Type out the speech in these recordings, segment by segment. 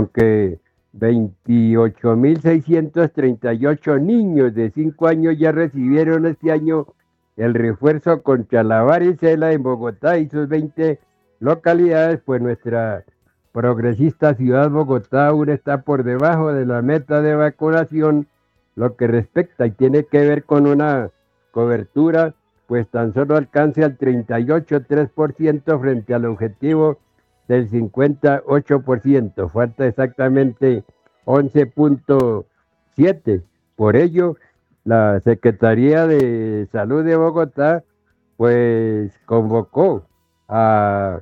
aunque 28.638 niños de 5 años ya recibieron este año el refuerzo contra la varicela en Bogotá y sus 20 localidades, pues nuestra progresista ciudad Bogotá aún está por debajo de la meta de vacunación, lo que respecta y tiene que ver con una cobertura, pues tan solo alcance al 38,3% frente al objetivo del 58%, falta exactamente 11,7. Por ello, la Secretaría de Salud de Bogotá, pues convocó a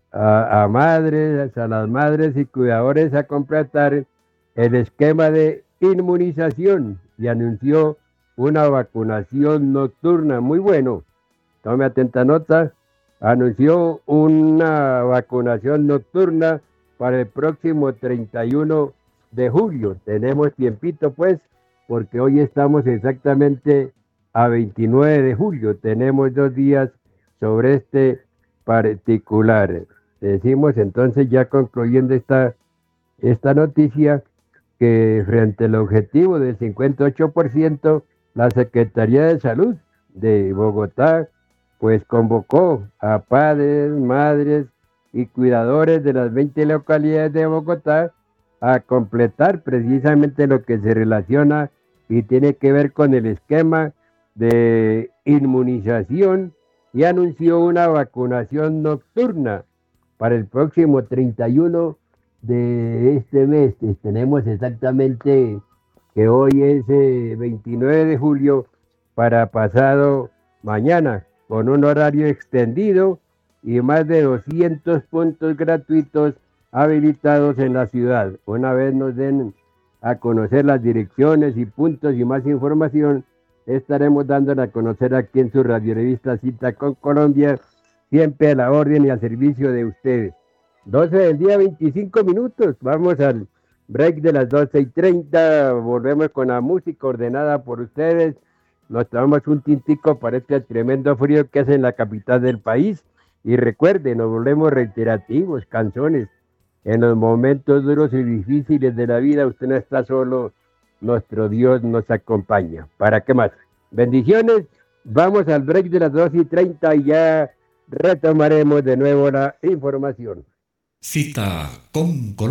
madres, a las madres y cuidadores a completar el esquema de inmunización y anunció una vacunación nocturna. Muy bueno, tome atenta nota, anunció una vacunación nocturna para el próximo 31 de julio. Tenemos tiempito pues, porque hoy estamos exactamente a 29 de julio. Tenemos 2 días sobre este particular. Decimos entonces, ya concluyendo esta noticia, que frente al objetivo del 58%, la Secretaría de Salud de Bogotá pues convocó a padres, madres y cuidadores de las 20 localidades de Bogotá a completar precisamente lo que se relaciona y tiene que ver con el esquema de inmunización, y anunció una vacunación nocturna para el próximo 31 de este mes. Tenemos exactamente que hoy es 29 de julio para pasado mañana, con un horario extendido y más de 200 puntos gratuitos habilitados en la ciudad. Una vez nos den a conocer las direcciones y puntos y más información, estaremos dándola a conocer aquí en su radiorevista Cita con Colombia, siempre a la orden y al servicio de ustedes. 12 del día, 25 minutos. Vamos al break de las 12:30. Volvemos con la música ordenada por ustedes. Nos tomamos un tintico para este tremendo frío que hace en la capital del país. Y recuerden, nos volvemos reiterativos, canciones. En los momentos duros y difíciles de la vida, usted no está solo. Nuestro Dios nos acompaña. ¿Para qué más? Bendiciones. Vamos al break de las 12:30 y ya retomaremos de nuevo la información. Cita con Colombia.